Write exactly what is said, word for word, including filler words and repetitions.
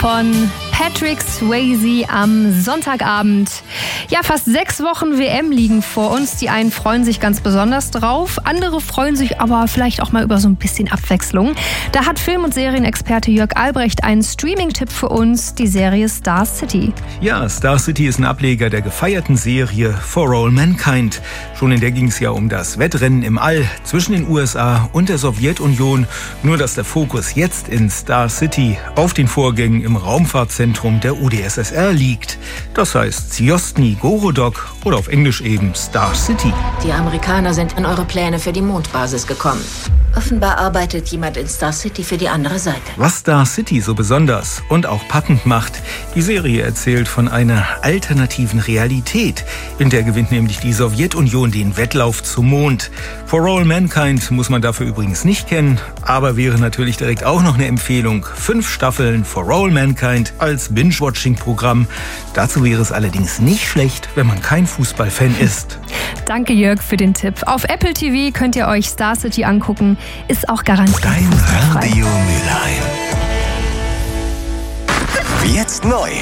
von Patrick Swayze am Sonntagabend. Ja, fast sechs Wochen W M liegen vor uns. Die einen freuen sich ganz besonders drauf, andere freuen sich aber vielleicht auch mal über so ein bisschen Abwechslung. Da hat Film- und Serienexperte Jörg Albrecht einen Streaming-Tipp für uns, die Serie Star City. Ja, Star City ist ein Ableger der gefeierten Serie For All Mankind. Schon in der ging es ja um das Wettrennen im All zwischen den U S A und der Sowjetunion. Nur dass der Fokus jetzt in Star City auf den Vorgängen im Raumfahrtzentrum der U D S S R liegt. Das heißt Zwjostny Gorodok oder auf Englisch eben Star City. Die Amerikaner sind an eure Pläne für die Mondbasis gekommen. Offenbar arbeitet jemand in Star City für die andere Seite. Was Star City so besonders und auch packend macht, die Serie erzählt von einer alternativen Realität. In der gewinnt nämlich die Sowjetunion den Wettlauf zum Mond. For All Mankind muss man dafür übrigens nicht kennen, aber wäre natürlich direkt auch noch eine Empfehlung. Fünf Staffeln For All Mankind als Binge-Watching-Programm. Dazu wäre es allerdings nicht schlecht, wenn man kein Fußballfan ist. Danke Jörg für den Tipp. Auf Apple T V könnt ihr euch Star City angucken. Ist auch garantiert Dein fußballfrei. Radio Mülheim. Jetzt neu.